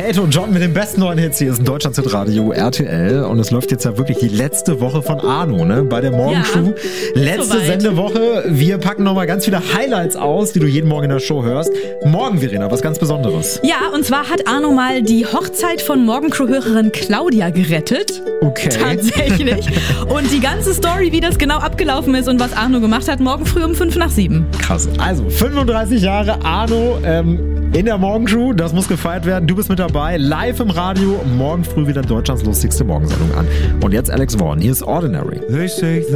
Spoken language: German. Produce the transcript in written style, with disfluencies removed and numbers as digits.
Elton und John mit den besten neuen Hits. Hier ist Deutschlands Radio RTL und es läuft jetzt ja wirklich die letzte Woche von Arno, ne? Bei der Morgenshow. Letzte Sendewoche. Wir packen nochmal ganz viele Highlights aus, die du jeden Morgen in der Show hörst. Morgen, Verena, was ganz Besonderes. Ja, und zwar hat Arno mal die Hochzeit von Morgencrew-Hörerin Claudia gerettet. Okay. Tatsächlich. Und die ganze Story, wie das genau abgelaufen ist und was Arno gemacht hat, morgen früh um 7:55. Krass. Also 35 Jahre Arno in der Morgenshow. Das muss gefeiert werden. Du bist mit dabei. Live im Radio. Morgen früh wieder Deutschlands lustigste Morgensendung an. Und jetzt Alex Warren. Hier ist Ordinary. They say